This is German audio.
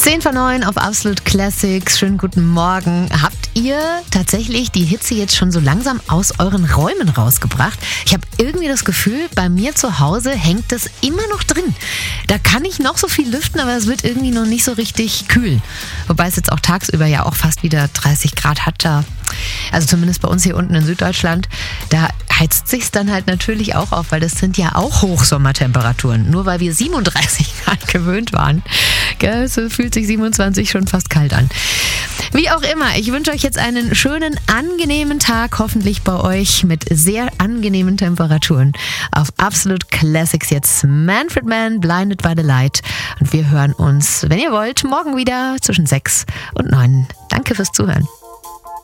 10:09 auf Absolut Classics. Schönen guten Morgen. Habt ihr tatsächlich die Hitze jetzt schon so langsam aus euren Räumen rausgebracht? Ich habe irgendwie das Gefühl, bei mir zu Hause hängt es immer noch drin. Da kann ich noch so viel lüften, aber es wird irgendwie noch nicht so richtig kühl. Wobei es jetzt auch tagsüber ja auch fast wieder 30 Grad hat da. Also zumindest bei uns hier unten in Süddeutschland. Da heizt sich's dann halt natürlich auch auf, weil das sind ja auch Hochsommertemperaturen. Nur weil wir 37 Grad gewöhnt waren. Gell, so fühlt sich 27 schon fast kalt an. Wie auch immer, ich wünsche euch jetzt einen schönen, angenehmen Tag, hoffentlich bei euch mit sehr angenehmen Temperaturen. Auf Absolute Classics jetzt Manfred Mann, Blinded by the Light. Und wir hören uns, wenn ihr wollt, morgen wieder zwischen 6 und 9. Danke fürs Zuhören.